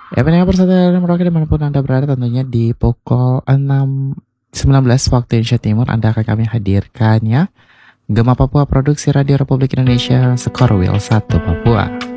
Ya, pendengar persatuan Merauke dimanapun Anda berada, tentunya di pukul 6.19 waktu Indonesia Timur, Anda akan kami hadirkan ya Gema Papua Produksi Radio Republik Indonesia Skorwil 1 Papua.